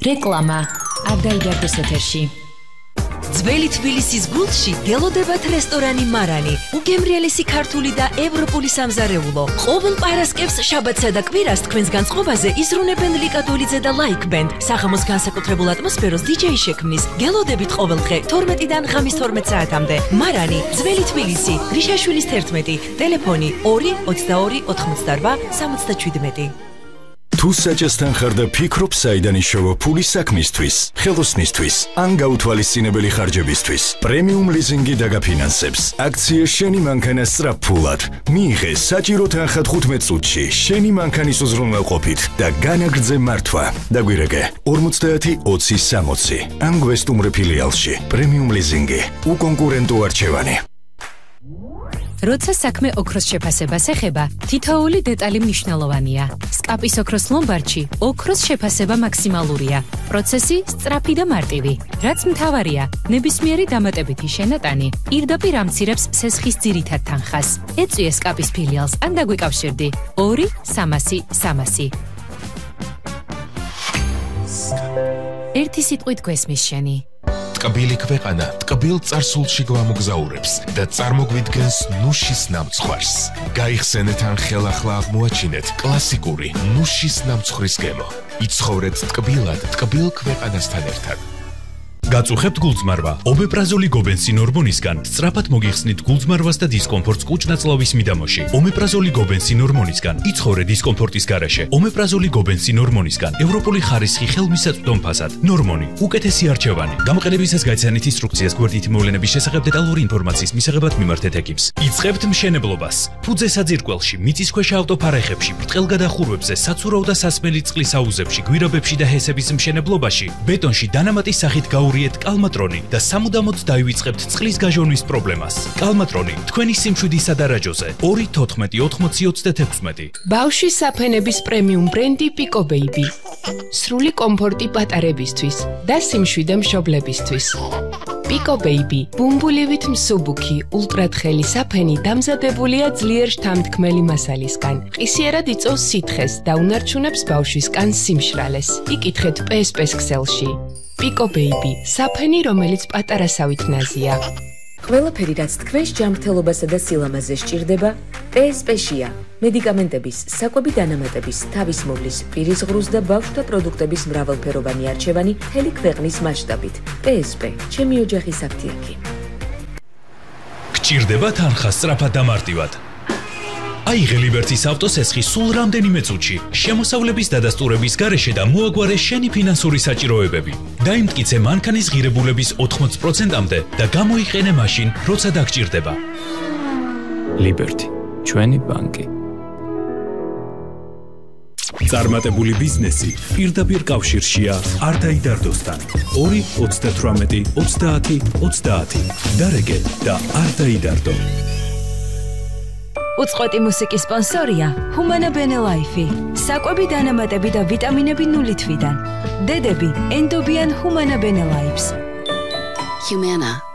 რეკლამა არ დაიდარდეს ეთერში. ძველი თბილისის გულში გელოდებათ რესტორანი მარანი, უგემრიელესი ქართული და ევროპული სამზარეულო. ყოველ პარასკევს, შაბათსა და კვირას თქვენს განწყობაზე იზრუნებენ ლიკა დოლიძე და ლაიქ ბენდ. სახამოს განსაკუთრებულ ატმოსფეროს DJ შექმნის. გელოდებით ყოველდღე 12-დან ღამის 12 საათამდე. მარანი, ძველი თბილისი, გრიშაშვილის 11, ტელეფონი 2 22 88 77. თუ საჭესთან ხარ და ფიქრობ საიდან იშოვა ფული საქმისთვის, ხელოსნისთვის, ან გაუთვალისწინებელი ხარჯებისთვის, პრემიუმ ლიზინგი დაგაფინანსებს. აქცია შენი მანქანა სწრაფფულად. მიიღე საჭირო თანხა 15 წუთში, შენი მანქანის უზრუნველყოფით და განაგრძე მართვა. დაგვირეკე 50 20 60. ან გვესტუმრე ფილიალში. პრემიუმ ლიზინგი, უკონკურენტო არჩევანი. როცა საქმე ოქროს შეფასებას ეხება, თითოეული დეტალი მნიშვნელოვანია. სკაპის ოქროს ლომბარდში ოქროს შეფასება მაქსიმალურია. პროცესი სწრაფი და მარტივი. რაც მთავარია, ნებისმიერი დამატებითი შენატანი პირდაპირ ამცირებს სესხის ძირითად თანხას. ეწვიე სკაპის ფილიალს ან დაგვიკავშირდი 2 300 300. ერთი სიტყვით გვესმის შენი. ტკბილი ქვეყანა ტკბილ წარსულში გვამოგზაურებს და წარმოგვიდგენს ნუშის ნამცხვარს. გაიხსენეთ ან ხელახლა აღმოაჩინეთ კლასიკური ნუშის ნამცხვრის გემო. იცხოვრეთ ტკბილად ტკბილ ქვეყანასთან ერთად. გაწუხებთ გულწმარვა. ომეპრაზოლი გობენსინ ჰორმონისგან სწრაფად მოგიხსნით გულწმარვას და დისკომფორტს კუჭ-ნაწლავის მიდამოში. ომეპრაზოლი გობენსინ ჰორმონისგან იცხოვრე დისკომფორტის გარეშე. ომეპრაზოლი გობენსინ ჰორმონისგან ევროპული ხარისხი ხელმისაწვდომ ფასად. ნორმონი უკეთესი არჩევანი. გამოყენებისას გაიცანით ინსტრუქციას გვერდითი მოვლენების შესახებ დეტალური ინფორმაციის მისაღებად მიმართეთ ეკიპს. იწყებთ მშენებლობას. ფუძე საძირკველში, მიწისქვეშა ავტოფარეხებში, ბრტყელ გადახურვებზე, საცურაო და სასმელი წყლის აუზებში, გვირაბებში და ჰესების მშენებლობაში, ბეტონში დანამატის სახით გაურიეთ კალმატრონი და სამუდამოდ დაივიწყებთ წყლის გაჟონვის პრობლემას. კალმატრონი თქვენი სიმშვიდისა და რაჯოზე 2 14 80 36. ბავშვის საფენების პრემიუმ ბრენდი პიკო ბეიბი. სრული კომფორტი პატარებისთვის და სიმშვიდე მშობლებისთვის. პიკო ბეიბი, ბუმბულივით მსუბუქი, ულტრათხელი საფენი დამზადებულია ძლიერ შთამთქმელი მასალისგან. ყისიერად იწვევს სითხეს და უნარჩუნებს ბავშვის კანს სიმშრალეს. იკითხეთ PSP-ს ქსელში. პიკო ბეიბი, საფენი, რომელიც პატარასავით ნაზია. ყველაფერი, რაც თქვენს ჯანმრთელობასა და სილამაზე სჭირდება, PSP-შია. მედიკამენტების, საკვები დანამატების, თავისმოვლის, პირისღრუს და ბავშვთა პროდუქტების მრავალფეროვანი არჩევანი მთელი ქვეყნის მასშტაბით. PSP, ჩემი ოჯახის აფთიაქი. გჭირდება თანხა სწრაფად და მარტივად. აიღე ლიბერტის ავტოსესხი სულ რამდენიმე წუთში, შემოსავლების დადასტურების გარეშე და მოაგვარე შენი ფინანსური საჭიროებები. დაიმტკიცე მანქანის ღირებულების 80%-მდე და გამოიყენე მაშინ, როცა დაგჭირდება. ლიბერტი, ჩვენი ბანკი. წარმატებული ბიზნესი პირდაპირ კავშირშია არ დაიდარდოსთან. 2 38 30 30. დარეგე და არ დაიდარდო. უწყვეტი მუსიკის სპონსორია ჰუმანა ბენელაიფი. საკვები დანამატები და ვიტამინები 0 თვიდან. დედები ენდობიან ჰუმანა ბენელაიფს. Humana.